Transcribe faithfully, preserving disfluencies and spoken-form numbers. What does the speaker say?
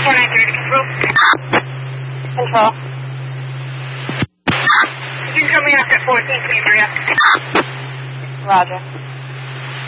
four nine three to control. Control. You can come in after fourteen, please hurry up. Roger.